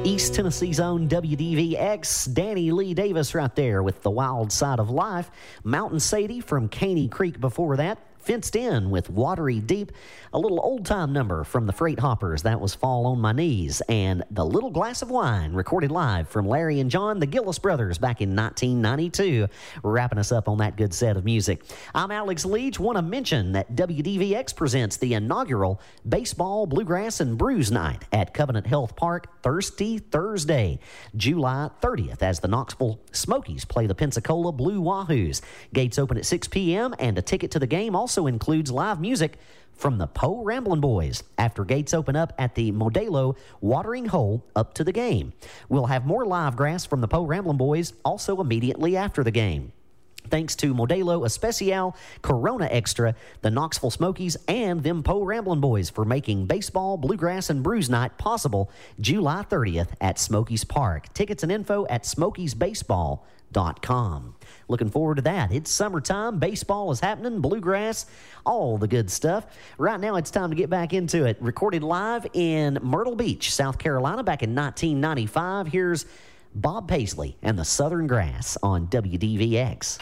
East Tennessee's own WDVX, Danny Lee Davis right there with The Wild Side of Life. Mountain Sadie from Caney Creek before that. Fenced In with Watery Deep. A little old-time number from the Freight Hoppers. That was Fall on My Knees. And The Little Glass of Wine, recorded live from Larry and John, the Gillis Brothers, back in 1992. Wrapping us up on that good set of music. I'm Alex Leach. Want to mention that WDVX presents the inaugural Baseball, Bluegrass, and Brews Night at Covenant Health Park Thursday, July 30th, as the Knoxville Smokies play the Pensacola Blue Wahoos. Gates open at 6 p.m., and a ticket to the game also includes live music from the Poe Ramblin' Boys after gates open up at the Modelo Watering Hole up to the game. We'll have more live grass from the Poe Ramblin' Boys also immediately after the game. Thanks to Modelo Especial, Corona Extra, the Knoxville Smokies, and them Poe Ramblin' Boys for making Baseball, Bluegrass, and Brews Night possible July 30th at Smokies Park. Tickets and info at smokiesbaseball.com. Looking forward to that. It's summertime. Baseball is happening. Bluegrass, all the good stuff. Right now, it's time to get back into it. Recorded live in Myrtle Beach, South Carolina, back in 1995. Here's Bob Paisley and the Southern Grass on WDVX.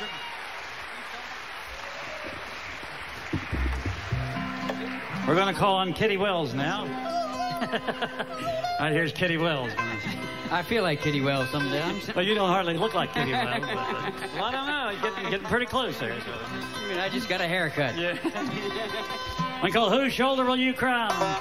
We're going to call on Kitty Wells now. All right, here's Kitty Wells. I feel like Kitty Wells sometimes. Well, you don't hardly look like Kitty Wells. But, well, I don't know. You're getting pretty close there. So. I mean, I just got a haircut. Yeah. We call Whose Shoulder Will You Cry On?